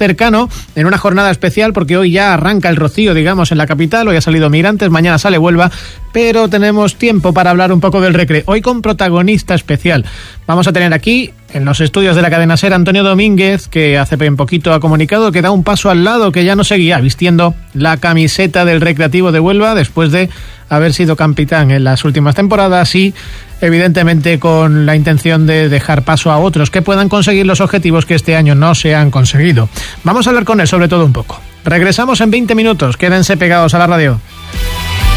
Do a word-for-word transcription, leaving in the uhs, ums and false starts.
cercano, en una jornada especial, porque hoy ya arranca el rocío, digamos, en la capital. Hoy ha salido Migrantes, mañana sale Huelva, pero tenemos tiempo para hablar un poco del Recre. Hoy con protagonista especial. Vamos a tener aquí, en los estudios de la cadena SER, Antonio Domínguez, que hace un poquito ha comunicado que da un paso al lado, que ya no seguía vistiendo la camiseta del Recreativo de Huelva después de haber sido capitán en las últimas temporadas y, evidentemente, con la intención de dejar paso a otros que puedan conseguir los objetivos que este año no se han conseguido. Vamos a hablar con él sobre todo un poco. Regresamos en veinte minutos. Quédense pegados a la radio.